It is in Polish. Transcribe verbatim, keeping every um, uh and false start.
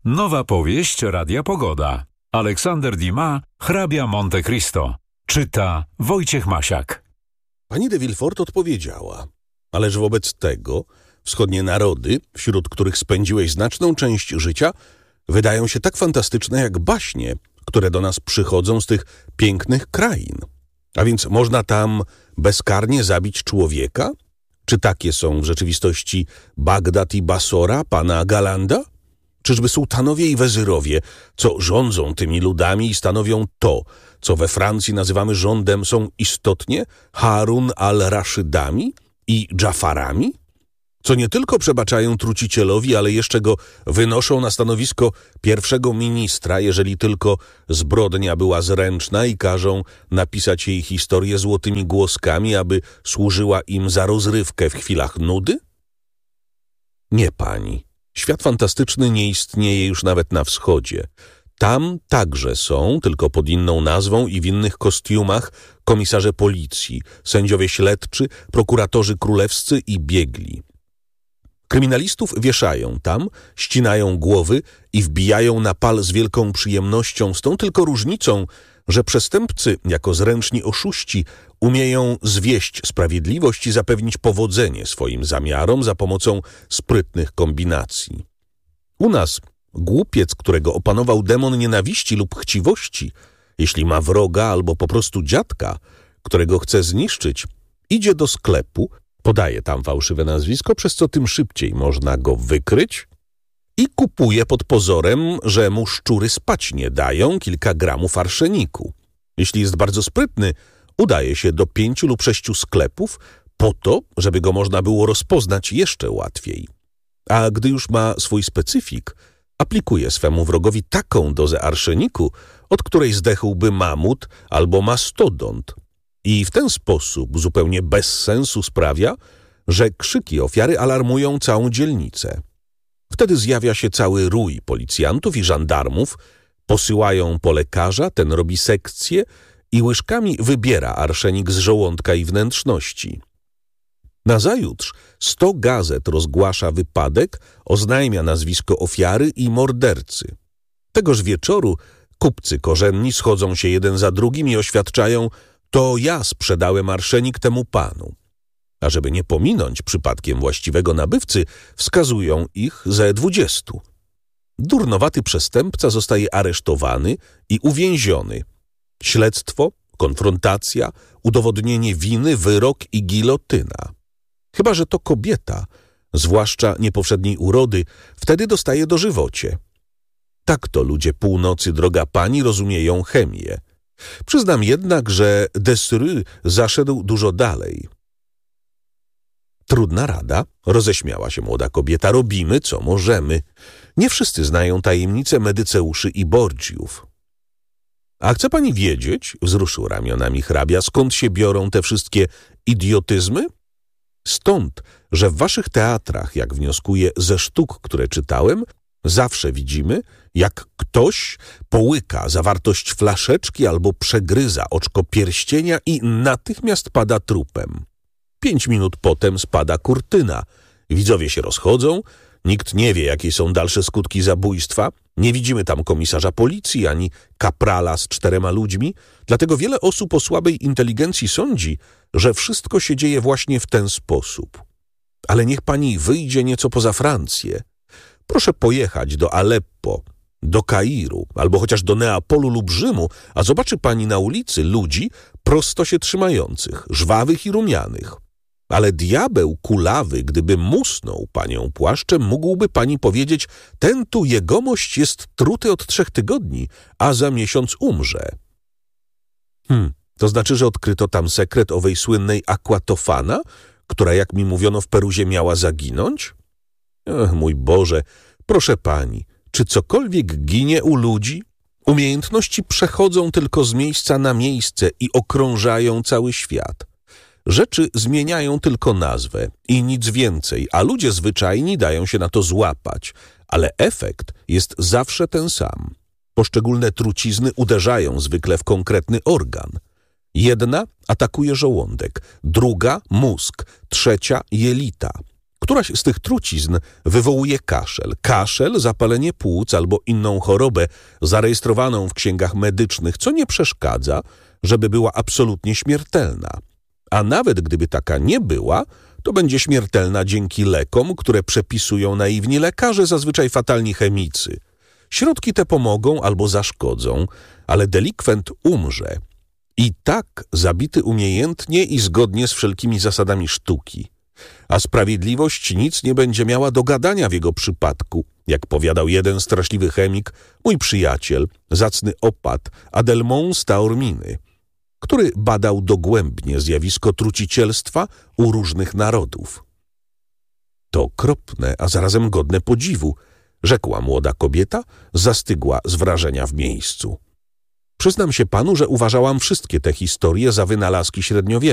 Nowa powieść Radia Pogoda. Aleksander Dumas, hrabia Monte Cristo. Czyta Wojciech Masiak. Pani de Villefort odpowiedziała: ależ wobec tego wschodnie narody, wśród których spędziłeś znaczną część życia, wydają się tak fantastyczne jak baśnie, które do nas przychodzą z tych pięknych krain. A więc można tam bezkarnie zabić człowieka? Czy takie są w rzeczywistości Bagdad i Basora, pana Galanda? Czyżby sułtanowie i wezyrowie, co rządzą tymi ludami i stanowią to, co we Francji nazywamy rządem, są istotnie Harun al-Raszydami i Dżafarami? Co nie tylko przebaczają trucicielowi, ale jeszcze go wynoszą na stanowisko pierwszego ministra, jeżeli tylko zbrodnia była zręczna, i każą napisać jej historię złotymi głoskami, aby służyła im za rozrywkę w chwilach nudy? Nie, pani. Świat fantastyczny nie istnieje już nawet na wschodzie. Tam także są, tylko pod inną nazwą i w innych kostiumach, komisarze policji, sędziowie śledczy, prokuratorzy królewscy i biegli. Kryminalistów wieszają tam, ścinają głowy i wbijają na pal z wielką przyjemnością, z tą tylko różnicą, że przestępcy, jako zręczni oszuści, umieją zwieść sprawiedliwość i zapewnić powodzenie swoim zamiarom za pomocą sprytnych kombinacji. U nas głupiec, którego opanował demon nienawiści lub chciwości, jeśli ma wroga albo po prostu dziadka, którego chce zniszczyć, idzie do sklepu, podaje tam fałszywe nazwisko, przez co tym szybciej można go wykryć, i kupuje pod pozorem, że mu szczury spać nie dają, kilka gramów arszeniku. Jeśli jest bardzo sprytny, udaje się do pięciu lub sześciu sklepów po to, żeby go można było rozpoznać jeszcze łatwiej. A gdy już ma swój specyfik, aplikuje swemu wrogowi taką dozę arszeniku, od której zdechłby mamut albo mastodont, i w ten sposób zupełnie bez sensu sprawia, że krzyki ofiary alarmują całą dzielnicę. Wtedy zjawia się cały rój policjantów i żandarmów, posyłają po lekarza, ten robi sekcję i łyżkami wybiera arszenik z żołądka i wnętrzności. Nazajutrz sto gazet rozgłasza wypadek, oznajmia nazwisko ofiary i mordercy. Tegoż wieczoru kupcy korzenni schodzą się jeden za drugim i oświadczają: to ja sprzedałem arszenik temu panu. A żeby nie pominąć przypadkiem właściwego nabywcy, wskazują ich ze dwudziestu. Durnowaty przestępca zostaje aresztowany i uwięziony. Śledztwo, konfrontacja, udowodnienie winy, wyrok i gilotyna. Chyba że to kobieta, zwłaszcza niepowszedniej urody, wtedy dostaje dożywocie. Tak to ludzie północy, droga pani, rozumieją chemię. Przyznam jednak, że Desrues zaszedł dużo dalej. Trudna rada, roześmiała się młoda kobieta, robimy co możemy. Nie wszyscy znają tajemnice Medyceuszy i Borgiów. A chce pani wiedzieć, wzruszył ramionami hrabia, skąd się biorą te wszystkie idiotyzmy? Stąd, że w waszych teatrach, jak wnioskuję ze sztuk, które czytałem, zawsze widzimy, jak ktoś połyka zawartość flaszeczki albo przegryza oczko pierścienia i natychmiast pada trupem. Pięć minut potem spada kurtyna. Widzowie się rozchodzą, nikt nie wie, jakie są dalsze skutki zabójstwa, nie widzimy tam komisarza policji ani kaprala z czterema ludźmi, dlatego wiele osób o słabej inteligencji sądzi, że wszystko się dzieje właśnie w ten sposób. Ale niech pani wyjdzie nieco poza Francję. Proszę pojechać do Aleppo, do Kairu, albo chociaż do Neapolu lub Rzymu, a zobaczy pani na ulicy ludzi prosto się trzymających, żwawych i rumianych. Ale diabeł kulawy, gdyby musnął panią płaszczem, mógłby pani powiedzieć: ten tu jegomość jest truty od trzech tygodni, a za miesiąc umrze. Hmm, to znaczy, że odkryto tam sekret owej słynnej Aquatofana, która, jak mi mówiono, w Peruzie miała zaginąć? Ech, mój Boże, proszę pani, czy cokolwiek ginie u ludzi? Umiejętności przechodzą tylko z miejsca na miejsce i okrążają cały świat. Rzeczy zmieniają tylko nazwę i nic więcej, a ludzie zwyczajni dają się na to złapać, ale efekt jest zawsze ten sam. Poszczególne trucizny uderzają zwykle w konkretny organ. Jedna atakuje żołądek, druga mózg, trzecia jelita. Któraś z tych trucizn wywołuje kaszel. Kaszel, zapalenie płuc albo inną chorobę zarejestrowaną w księgach medycznych, co nie przeszkadza, żeby była absolutnie śmiertelna. A nawet gdyby taka nie była, to będzie śmiertelna dzięki lekom, które przepisują naiwni lekarze, zazwyczaj fatalni chemicy. Środki te pomogą albo zaszkodzą, ale delikwent umrze. I tak zabity umiejętnie i zgodnie z wszelkimi zasadami sztuki. A sprawiedliwość nic nie będzie miała do gadania w jego przypadku, jak powiadał jeden straszliwy chemik, mój przyjaciel, zacny opat Adelmont z Taorminy, który badał dogłębnie zjawisko trucicielstwa u różnych narodów. To okropne, a zarazem godne podziwu, rzekła młoda kobieta, zastygła z wrażenia w miejscu. Przyznam się panu, że uważałam wszystkie te historie za wynalazki średniowieczne.